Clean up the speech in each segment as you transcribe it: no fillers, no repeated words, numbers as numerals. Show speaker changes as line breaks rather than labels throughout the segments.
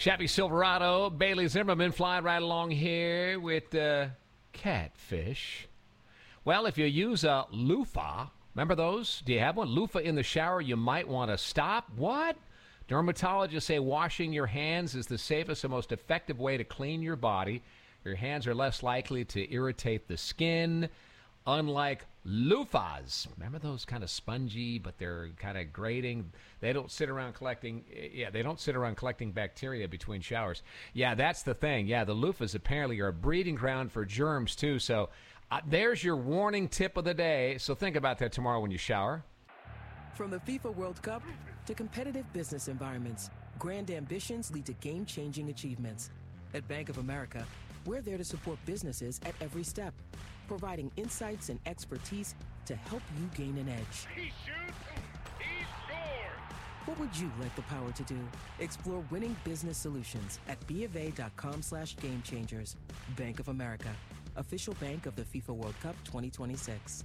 Chevy Silverado, Bailey Zimmerman flying right along here with catfish. Well, if you use a loofah, remember those? Do you have one? Loofah in the shower, you might want to stop. What? Dermatologists say washing your hands is the safest and most effective way to clean your body. Your hands are less likely to irritate the skin, unlike loofahs. Remember those kind of spongy, but they're kind of grating? They don't sit around collecting bacteria between showers. Yeah, that's the thing. Yeah, the loofahs apparently are a breeding ground for germs, too. So there's your warning tip of the day. So think about that tomorrow when you shower.
From the FIFA World Cup to competitive business environments, grand ambitions lead to game-changing achievements. At Bank of America, we're there to support businesses at every step, providing insights and expertise to help you gain an edge.
He shoots, he scores!
What would you like the power to do? Explore winning business solutions at BofA.com/gamechangers. Bank of America, official bank of the FIFA World Cup 2026.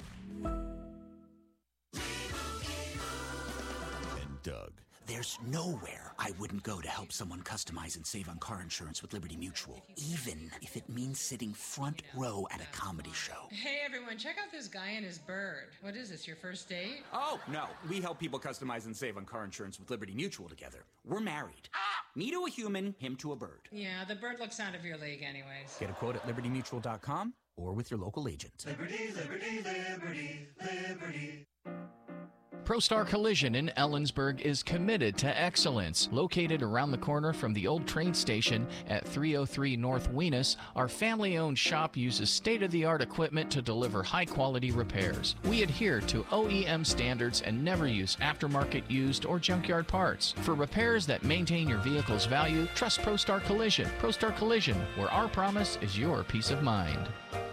Doug.
There's nowhere I wouldn't go to help someone customize and save on car insurance with Liberty Mutual, even if it means sitting front row at a comedy show.
Hey everyone, check out this guy and his bird. What is this, your first date?
Oh, no. We help people customize and save on car insurance with Liberty Mutual together. We're married. Me to a human, him to a bird.
Yeah, the bird looks out of your league anyways.
Get a quote at libertymutual.com or with your local agent.
Liberty, liberty, liberty, liberty.
ProStar Collision in Ellensburg is committed to excellence. Located around the corner from the old train station at 303 North Weenus, our family-owned shop uses state-of-the-art equipment to deliver high-quality repairs. We adhere to OEM standards and never use aftermarket used or junkyard parts. For repairs that maintain your vehicle's value, trust ProStar Collision. ProStar Collision, where our promise is your peace of mind.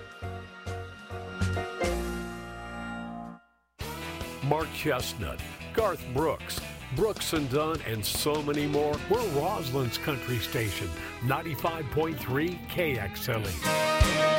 Mark Chestnut, Garth Brooks, Brooks and Dunn, and so many more. We're Roslyn's country station, 95.3 KXLE.